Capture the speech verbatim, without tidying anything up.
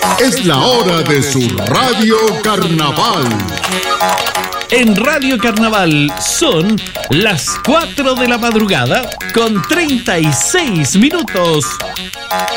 Es la hora de su Radio Carnaval. En Radio Carnaval son las cuatro de la madrugada con treinta y seis minutos.